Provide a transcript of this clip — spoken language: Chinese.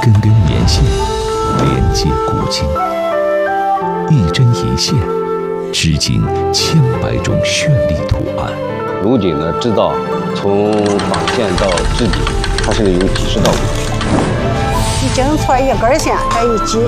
根根棉线连接古今，一针一线织进千百种绚丽图案。 卢锦呢，织造从纺线到织底，它是有几十道工序。 一针错一根线，这一挤